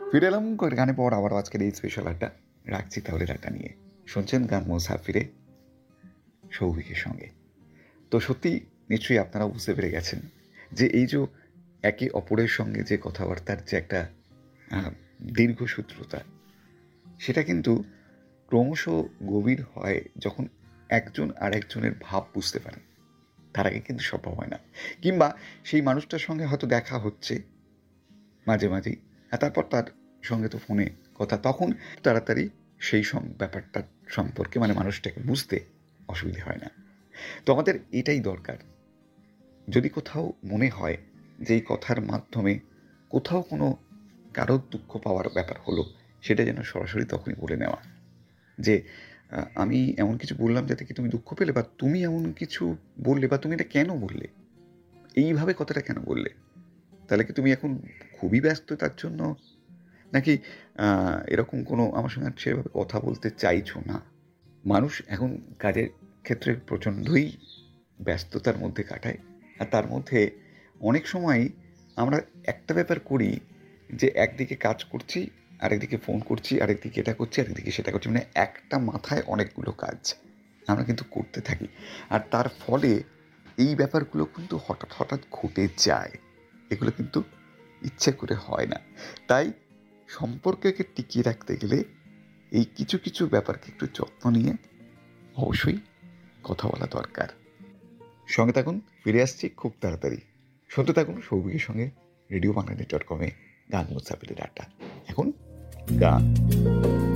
ফিরে এলাম গানে পর আবার আজকের এই স্পেশাল আড্ডা। রাখছি তাহলে ডাটা নিয়ে। শুনছেন গান মোসাফিরে সৌভিকের সঙ্গে। তো সত্যি নিশ্চয়ই আপনারা বুঝতে পেরে গেছেন যে এই যে একে অপরের সঙ্গে যে কথাবার্তার যে একটা দীর্ঘসূত্রতা, সেটা কিন্তু ক্রমশ গভীর হয় যখন একজন আর একজনের ভাব বুঝতে পারেন। তার আগে কিন্তু সম্ভব হয় না। কিংবা সেই মানুষটার সঙ্গে হয়তো দেখা হচ্ছে মাঝে মাঝেই, আর তারপর তার সঙ্গে তো ফোনে কথা, তখন তাড়াতাড়ি সেই ব্যাপারটার সম্পর্কে মানে মানুষটাকে বুঝতে অসুবিধে হয় না। তো আমাদের এটাই দরকার। যদি কোথাও মনে হয় যে এই কথার মাধ্যমে কোথাও কোনো কারোর দুঃখ পাওয়ার ব্যাপার হলো, সেটা যেন সরাসরি তখনই বলে নেওয়া যে আমি এমন কিছু বললাম যাতে কি তুমি দুঃখ পেলে, বা তুমি এমন কিছু বললে, বা তুমি এটা কেন বললে, এইভাবে কথাটা কেন বললে, তাহলে কি তুমি এখন খুবই ব্যস্ত তার জন্য, নাকি এরকম কোনো আমার সঙ্গে সেভাবে কথা বলতে চাইছো না? মানুষ এখন কাজের ক্ষেত্রে প্রচণ্ডই ব্যস্ততার মধ্যে কাটায়, আর তার মধ্যে অনেক সময়ই আমরা একটা ব্যাপার করি যে একদিকে কাজ করছি, আরেকদিকে ফোন করছি, আরেকদিকে এটা করছি, আরেকদিকে সেটা করছি, মানে একটা মাথায় অনেকগুলো কাজ আমরা কিন্তু করতে থাকি। আর তার ফলে এই ব্যাপারগুলো কিন্তু হঠাৎ হঠাৎ ঘটে যায়। এগুলো কিন্তু ইচ্ছে করে হয় না। তাই সম্পর্ককে টিকিয়ে রাখতে গেলে এই কিছু কিছু ব্যাপারকে একটু যত্ন নিয়ে অবশ্যই কথা বলা দরকার। সঙ্গে থাকুন, ফিরে আসছি খুব তাড়াতাড়ি। শুনতে থাকুন সৌভিকের সঙ্গে রেডিও বাংলা নেটওয়ার্ক.com-এ গান মুসাফিরের আড্ডা। এখন গান।